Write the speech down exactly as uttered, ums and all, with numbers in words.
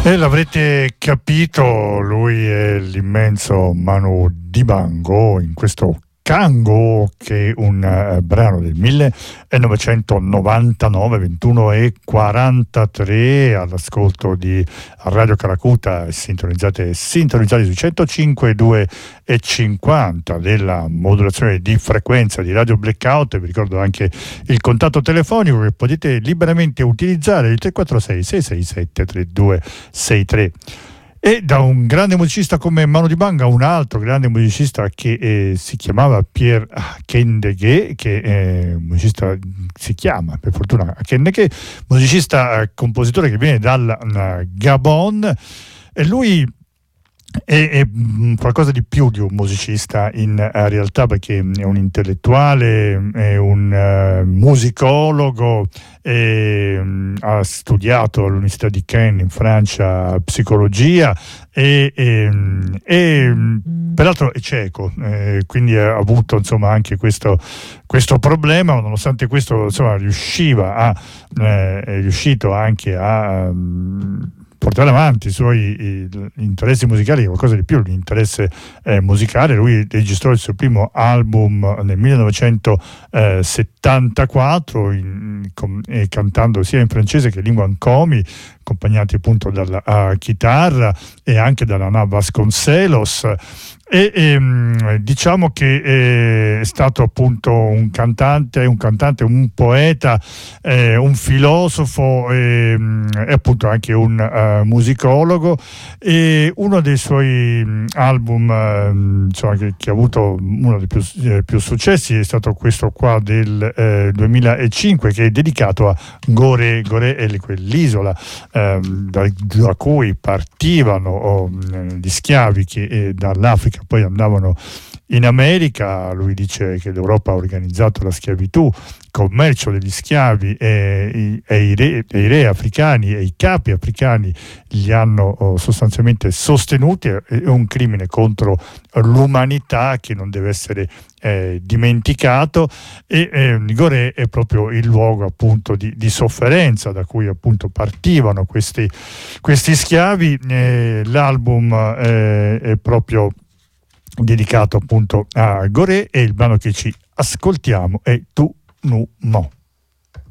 E l'avrete capito, lui è l'immenso Manu Dibango in questo Kango, che è un uh, brano del millenovecentonovantanove, ventuno e quarantatré, all'ascolto di Radio Caracuta, sintonizzate sintonizzati su centocinque virgola due e cinquanta della modulazione di frequenza di Radio Blackout. E vi ricordo anche il contatto telefonico che potete liberamente utilizzare, il tre quattro sei sei sei sette tre due sei tre. E da un grande musicista come Manu Dibango a un altro grande musicista che eh, si chiamava Pierre Akindele, che è musicista, si chiama per fortuna Akindele, musicista eh, compositore che viene dal uh, Gabon, e lui è, è qualcosa di più di un musicista in uh, realtà, perché è un intellettuale, è un uh, musicologo, e, um, ha studiato all'Università di Caen in Francia psicologia e, e, e peraltro è cieco, eh, quindi ha avuto insomma anche questo, questo problema. Nonostante questo insomma riusciva a eh, è riuscito anche a um, portare avanti i suoi i, interessi musicali, qualcosa di più, l'interesse eh, musicale. Lui registrò il suo primo album nel millenovecentosettantaquattro in, com, eh, cantando sia in francese che in lingua nkomi, accompagnati appunto dalla uh, chitarra e anche dalla Ana Vasconcelos. E, e diciamo che è stato appunto un cantante, un cantante, un poeta, eh, un filosofo e, e appunto anche un uh, musicologo. E uno dei suoi album uh, insomma, che, che ha avuto uno dei più, eh, più successi è stato questo qua del eh, duemilacinque, che è dedicato a Gorée. Gorée è quell'isola eh, da, da cui partivano oh, gli schiavi che eh, dall'Africa poi andavano in America. Lui dice che l'Europa ha organizzato la schiavitù, il commercio degli schiavi, e, e, e, i, re, e i re africani e i capi africani li hanno oh, sostanzialmente sostenuti. È un crimine contro l'umanità che non deve essere eh, dimenticato, e eh, Gorée è proprio il luogo appunto di, di sofferenza da cui appunto partivano questi, questi schiavi. Eh, l'album eh, è proprio dedicato appunto a Gorée, e il brano che ci ascoltiamo è Tu Nu Mo.